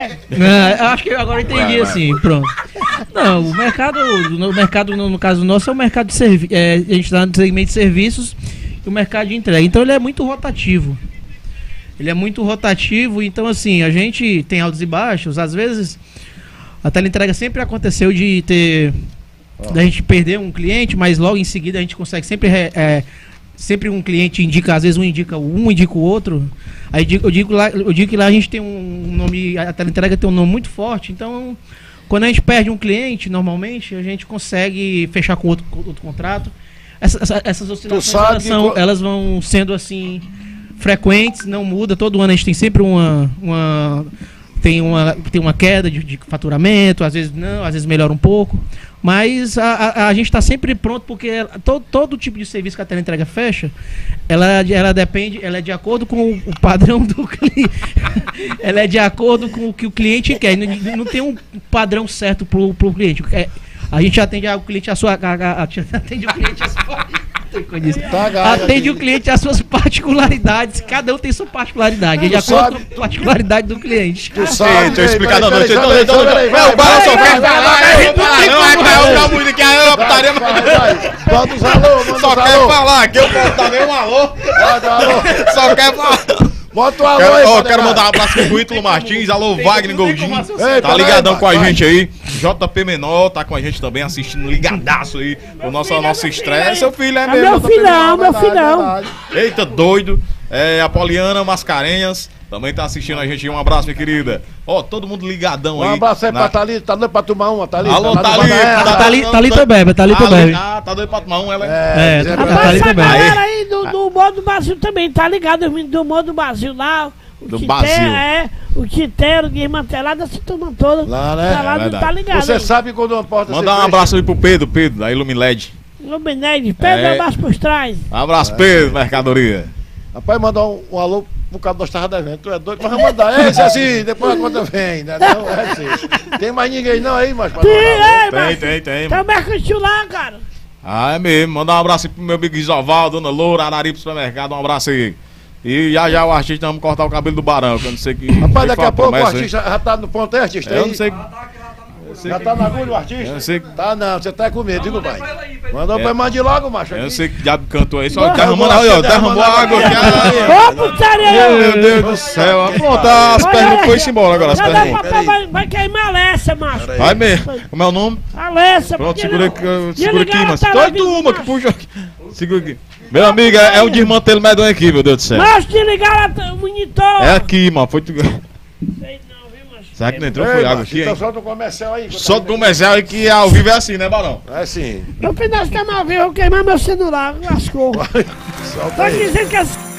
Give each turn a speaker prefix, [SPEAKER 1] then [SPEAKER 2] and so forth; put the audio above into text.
[SPEAKER 1] Eu acho que agora eu entendi assim, pronto. Não, o mercado no caso nosso é o mercado de serviço. A gente está no segmento de serviços e o mercado de entrega. Então ele é muito rotativo. Então assim, a gente tem altos e baixos. Às vezes a teleentrega sempre aconteceu de ter da gente perder um cliente, mas logo em seguida a gente consegue sempre um cliente indica, às vezes um indica o outro. Aí eu digo que lá a gente tem um nome, a teleentrega tem um nome muito forte, então quando a gente perde um cliente, normalmente a gente consegue fechar com outro contrato. Essas oscilações elas vão sendo assim frequentes, não muda, todo ano a gente tem sempre tem uma queda de faturamento, às vezes não, às vezes melhora um pouco, mas a gente está sempre pronto, porque todo tipo de serviço que a teleentrega fecha, ela é de acordo com o padrão do cliente, ela é de acordo com o que o cliente quer, não tem um padrão certo pro cliente. A gente atende o cliente atende o cliente às suas particularidades. Cada um tem sua particularidade. De acordo com a particularidade do cliente.
[SPEAKER 2] Tu sabe, deixa eu explicar da noite. O Barão só quer falar. Só quer falar. Aqui eu posso dar nem um alô. Só quer falar.
[SPEAKER 3] Bota o alô aí.
[SPEAKER 2] Quero mandar um abraço pro Ítalo Martins. Alô, Wagner Goldinho. Tá ligadão com a gente aí. JP Menor tá com a gente também, assistindo ligadaço aí. O nosso estreia. Seu filho é mesmo.
[SPEAKER 4] Meu filhão.
[SPEAKER 2] Eita, doido. A Poliana Mascarenhas também tá assistindo a gente. Um abraço, minha querida. Todo mundo ligadão aí.
[SPEAKER 3] Um abraço aí pra Thalita. Tá doido pra tomar uma, Thalita?
[SPEAKER 2] Alô, Thalita.
[SPEAKER 1] Thalita bebe.
[SPEAKER 2] Tá doido pra tomar uma, ela
[SPEAKER 4] Rapaz, essa galera aí do Humor do Brasil também, tá ligado? Do Humor do Brasil lá. O Titeiro, de Irmantelada, essa turma toda.
[SPEAKER 3] Lá, né?
[SPEAKER 4] Tá ligado.
[SPEAKER 3] Você sabe quando uma porta
[SPEAKER 2] Mandar um abraço aí pro Pedro, da Ilumiled.
[SPEAKER 4] Ilumiled, Pedro, abraço pros trás.
[SPEAKER 2] Um abraço, Pedro, mercadoria.
[SPEAKER 3] Rapaz, mandar um alô por causa nós tava devendo. Tu é doido, mas vamos mandar. Esse assim, depois a conta vem, né? Não, é assim. Tem mais ninguém não aí, mas
[SPEAKER 2] Tem.
[SPEAKER 4] Tem o mercantil lá, cara.
[SPEAKER 2] É mesmo. Mandar um abraço aí pro meu amigo Isoval, Dona Loura, Araripe Supermercado. Um abraço aí. E já o artista, vamos cortar o cabelo do Barão, que eu não sei que.
[SPEAKER 3] Rapaz, daqui a pouco o artista já tá no ponto, é, artista?
[SPEAKER 2] Eu não sei.
[SPEAKER 3] Já tá na agulha o artista?
[SPEAKER 2] Eu não sei.
[SPEAKER 3] Tá não, você tá com medo, digo, pai. Mandou pra mande logo, macho.
[SPEAKER 2] Eu não sei que diabo cantou aí, só derramando aí, ó. Derramou água aqui.
[SPEAKER 4] Ô, putaria!
[SPEAKER 2] Meu Deus do céu. Pronto, as pernas foi embora agora. As pernas.
[SPEAKER 4] Vai queimar a Alessa, macho.
[SPEAKER 2] Vai mesmo. Como é o nome?
[SPEAKER 4] Alessa,
[SPEAKER 2] pronto, segura aqui, mano. Doido uma que puxa aqui. Segura aqui. Meu amigo, é o desmantelo medonho aqui, meu Deus do céu.
[SPEAKER 4] Mas te ligaram o monitor.
[SPEAKER 2] É aqui, mano. Foi tu.
[SPEAKER 4] Sei não, viu, macho?
[SPEAKER 2] Será que não entrou? Foi água aqui, hein?
[SPEAKER 3] Então solta o comercial aí.
[SPEAKER 2] Solta o comercial aí que ao vivo é assim, né, Barão?
[SPEAKER 3] É sim.
[SPEAKER 4] No final de mal vivo, eu vou queimar meu celular, lascou.
[SPEAKER 3] Solta
[SPEAKER 4] Tô
[SPEAKER 3] aí.
[SPEAKER 4] dizendo que